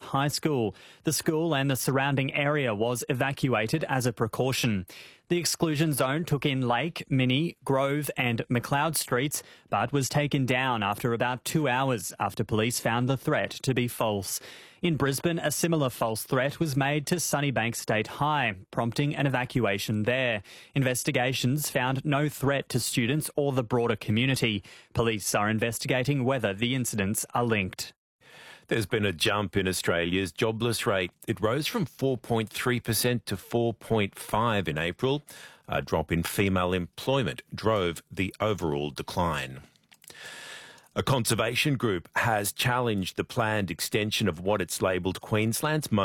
High School. The school and the surrounding area was evacuated as a precaution. The exclusion zone took in Lake, Minnie, Grove and McLeod streets, but was taken down after about 2 hours after police found the threat to be false. In Brisbane, a similar false threat was made to Sunnybank State High, prompting an evacuation there. Investigations found no threat to students or the broader community. Police are investigating whether the incidents are linked. There's been a jump in Australia's jobless rate. It rose from 4.3% to 4.5% in April. A drop in female employment drove the overall decline. A conservation group has challenged the planned extension of what it's labelled Queensland's most